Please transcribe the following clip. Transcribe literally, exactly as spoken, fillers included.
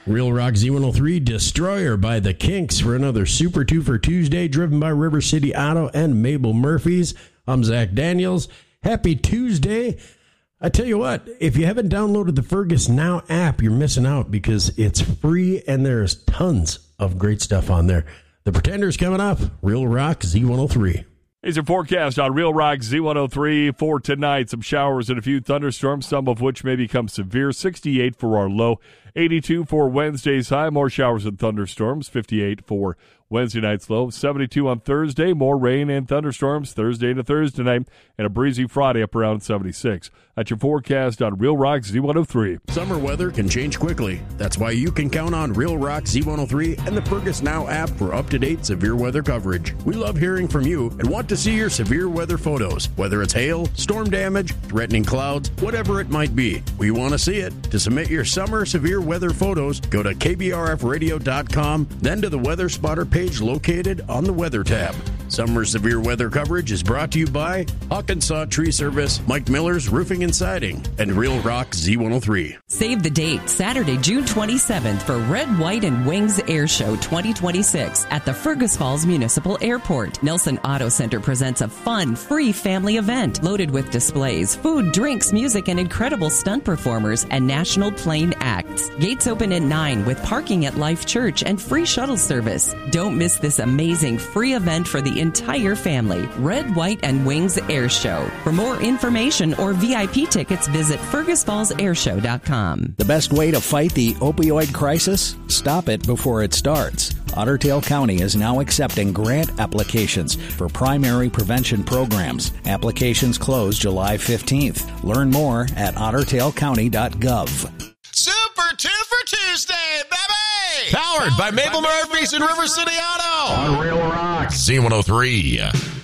Real Rock Z one oh three, Destroyer by the Kinks for another Super two for Tuesday, driven by River City Auto and Mabel Murphy's. I'm Zach Daniels. Happy Tuesday. I tell you what, if you haven't downloaded the Fergus Now app, you're missing out because it's free and there's tons of great stuff on there. The Pretenders coming up, Real Rock Z one oh three. Here's your forecast on Real Rock Z one oh three for tonight. Some showers and a few thunderstorms, some of which may become severe. sixty-eight for our low, eighty-two for Wednesday's high. More showers and thunderstorms, fifty-eight for Wednesday night's low. seventy-two on Thursday, more rain and thunderstorms Thursday into Thursday night, and a breezy Friday up around seventy-six. That's your forecast on Real Rock Z one oh three. Summer weather can change quickly. That's why you can count on Real Rock Z one oh three and the Fergus Now app for up-to-date severe weather coverage. We love hearing from you and want to see your severe weather photos, whether it's hail, storm damage, threatening clouds, whatever it might be. We want to see it. To submit your summer severe weather photos, go to K B R F radio dot com, then to the Weather Spotter page located on the Weather tab. Summer severe weather coverage is brought to you by Hawkinsaw Tree Service, Mike Miller's Roofing and Siding, and Real Rock Z one oh three. Save the date, Saturday, June twenty-seventh for Red, White, and Wings Air Show twenty twenty-six at the Fergus Falls Municipal Airport. Nelson Auto Center presents a fun, free family event loaded with displays, food, drinks, music, and incredible stunt performers and national plane acts. Gates open at nine with parking at Life Church and free shuttle service. Don't miss this amazing free event for the entire family. Red, White, and Wings Air Show. For more information or V I P tickets, visit Fergus Falls Air Show dot com. The best way to fight the opioid crisis? Stop it before it starts. Otter Tail County is now accepting grant applications for primary prevention programs. Applications close July fifteenth. Learn more at otter tail county dot gov. Super two for Tuesday, baby! Powered by Mabel Murphy's and River City Auto. On Real Rock Z one oh three.